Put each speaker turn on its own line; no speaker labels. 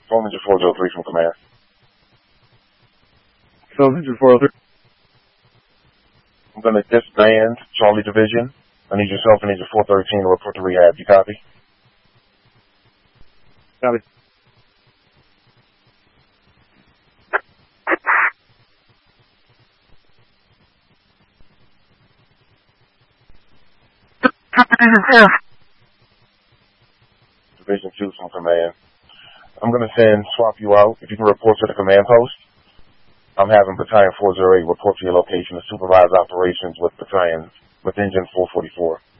Phone Ninja 403 from command.
Phone Ninja 403.
I'm going to disband Charlie Division. I need yourself and Ninja 413 to report to rehab. You copy?
Copy.
Division 2 from command. I'm going to swap you out. If you can report to the command post. I'm having Battalion 408 report to your location to supervise operations with Engine 444.